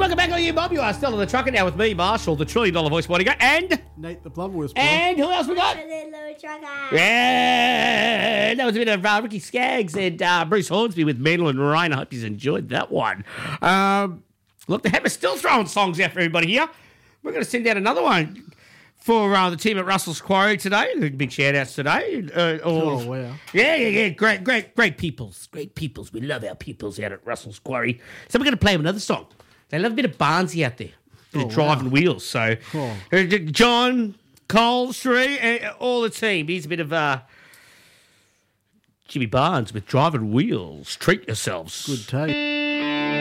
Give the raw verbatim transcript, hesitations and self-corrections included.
Welcome back on you, Bob. You are still in the trucker now with me, Marshall, the trillion dollar voice bodyguard, and Nate the Plum Whisperer. and who else we got? Yeah, that was a bit of uh, Ricky Skaggs and uh, Bruce Hornsby with Mandel and Ryan. I hope you enjoyed that one. Um, look, the Hammer's still throwing songs out for everybody here. We're going to send out another one for uh, the team at Russell's Quarry today. Big shout outs today. Uh, all, Oh, wow. Yeah, yeah, yeah. Great, great, great peoples. Great peoples. We love our peoples out at Russell's Quarry. So we're going to play them another song. They love a bit of Barnsey out there. Bit Oh, of driving wow. wheels. So Cool. uh, John, Cole, Shree, uh, all the team. Here's a bit of uh, Jimmy Barnes with driving wheels. Treat yourselves. Good take.